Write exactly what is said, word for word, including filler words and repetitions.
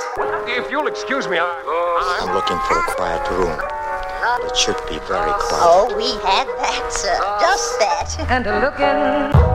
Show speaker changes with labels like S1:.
S1: If you'll excuse me, I...
S2: I'm looking for a quiet room. It should be very quiet.
S3: Oh, we have that, sir. Just that.
S4: And a looking